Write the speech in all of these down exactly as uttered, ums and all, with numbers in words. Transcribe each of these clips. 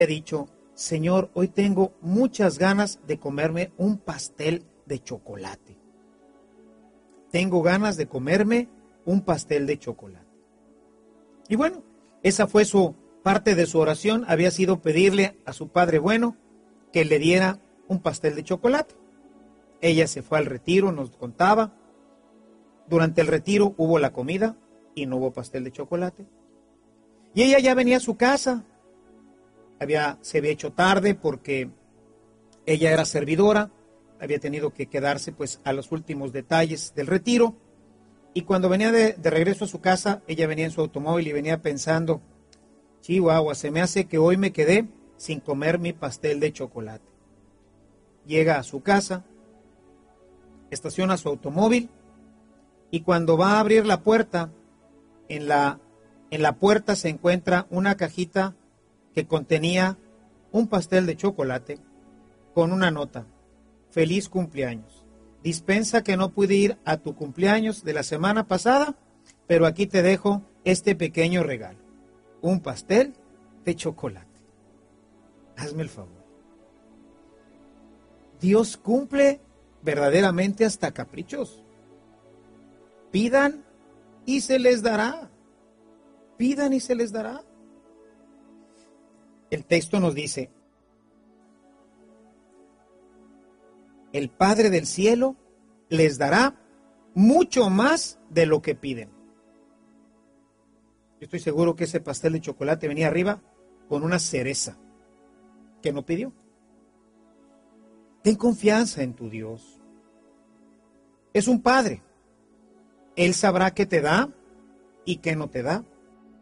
he dicho, Señor, hoy tengo muchas ganas de comerme un pastel de chocolate. Tengo ganas de comerme un pastel de chocolate. Y bueno, esa fue su parte de su oración, había sido pedirle a su Padre bueno que le diera un pastel de chocolate. Ella se fue al retiro, nos contaba. Durante el retiro hubo la comida y no hubo pastel de chocolate. Y ella ya venía a su casa. Había, se había hecho tarde porque ella era servidora, había tenido que quedarse pues a los últimos detalles del retiro. Y cuando venía de, de regreso a su casa, ella venía en su automóvil y venía pensando, chihuahua, se me hace que hoy me quedé sin comer mi pastel de chocolate. Llega a su casa, estaciona su automóvil y cuando va a abrir la puerta, en la, en la puerta se encuentra una cajita que contenía un pastel de chocolate con una nota, feliz cumpleaños. Dispensa que no pude ir a tu cumpleaños de la semana pasada, pero aquí te dejo este pequeño regalo, un pastel de chocolate. Hazme el favor. Dios cumple verdaderamente hasta caprichos. Pidan y se les dará. Pidan y se les dará. El texto nos dice, el Padre del cielo les dará mucho más de lo que piden. Yo estoy seguro que ese pastel de chocolate venía arriba con una cereza que no pidió. Ten confianza en tu Dios. Es un Padre. Él sabrá qué te da y qué no te da.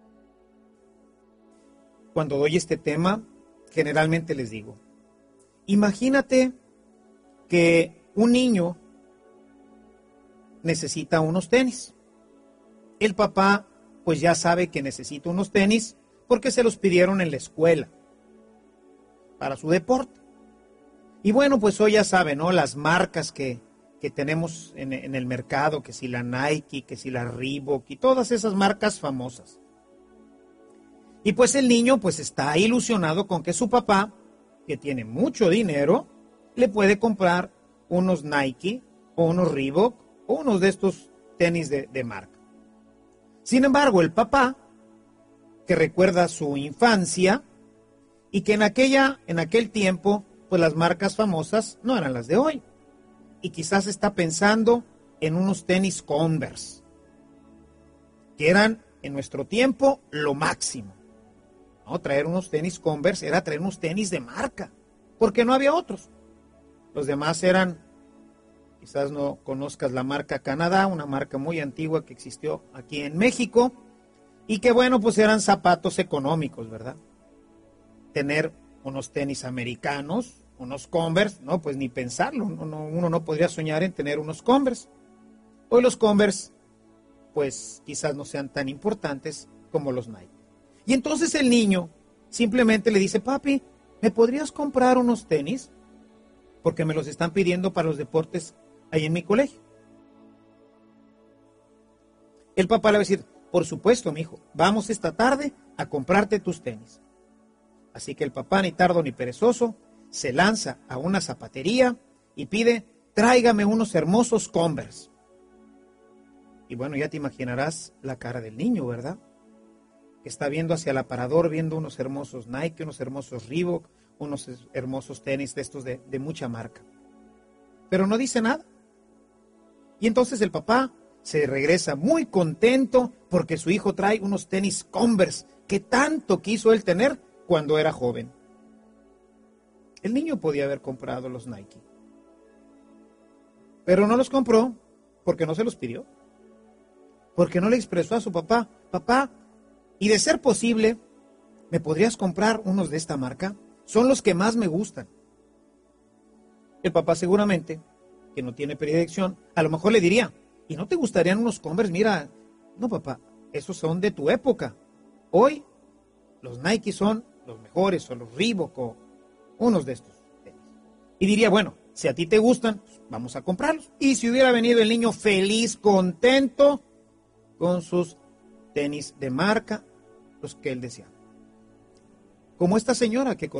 Cuando doy este tema, generalmente les digo, imagínate que un niño necesita unos tenis. El papá pues ya sabe que necesita unos tenis porque se los pidieron en la escuela para su deporte. Y bueno, pues hoy ya sabe, ¿no? Las marcas que, que tenemos en, en el mercado, que si la Nike, que si la Reebok y todas esas marcas famosas. Y pues el niño pues está ilusionado con que su papá, que tiene mucho dinero, le puede comprar unos Nike o unos Reebok o unos de estos tenis de, de marca. Sin embargo, el papá, que recuerda su infancia y que en, aquella, en aquel tiempo, pues las marcas famosas no eran las de hoy. Y quizás está pensando en unos tenis Converse, que eran en nuestro tiempo lo máximo. ¿No? Traer unos tenis Converse era traer unos tenis de marca, porque no había otros. Los demás eran, quizás no conozcas la marca Canadá, una marca muy antigua que existió aquí en México, y que bueno, pues eran zapatos económicos, ¿verdad? Tener unos tenis americanos, unos Converse, no, pues ni pensarlo, uno no, uno no podría soñar en tener unos Converse. Hoy los Converse, pues quizás no sean tan importantes como los Nike. Y entonces el niño simplemente le dice, papi, ¿me podrías comprar unos tenis? Porque me los están pidiendo para los deportes ahí en mi colegio. El papá le va a decir, por supuesto, mijo, vamos esta tarde a comprarte tus tenis. Así que el papá, ni tardo ni perezoso, se lanza a una zapatería y pide, tráigame unos hermosos Converse. Y bueno, ya te imaginarás la cara del niño, ¿verdad? Que está viendo hacia el aparador, viendo unos hermosos Nike, unos hermosos Reebok, unos hermosos tenis de estos de, de mucha marca. Pero no dice nada. Y entonces el papá se regresa muy contento porque su hijo trae unos tenis Converse que tanto quiso él tener cuando era joven. El niño podía haber comprado los Nike, pero no los compró porque no se los pidió. Porque no le expresó a su papá, papá, y de ser posible, ¿me podrías comprar unos de esta marca? Son los que más me gustan. El papá seguramente, que no tiene predilección, a lo mejor le diría, ¿y no te gustarían unos Converse? Mira, no papá, esos son de tu época. Hoy los Nike son los mejores, o los Reebok, o unos de estos tenis. Y diría, bueno, si a ti te gustan, pues vamos a comprarlos. Y si hubiera venido el niño feliz, contento, con sus tenis de marca, los que él deseaba. como esta señora que